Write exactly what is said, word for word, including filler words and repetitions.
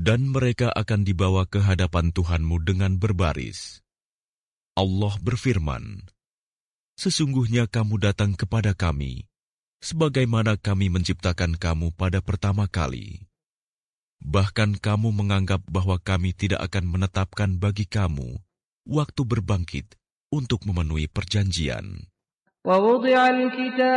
Dan mereka akan dibawa ke hadapan Tuhanmu dengan berbaris. Allah berfirman, sesungguhnya kamu datang kepada kami, sebagaimana kami menciptakan kamu pada pertama kali. Bahkan kamu menganggap bahwa kami tidak akan menetapkan bagi kamu waktu berbangkit untuk memenuhi perjanjian.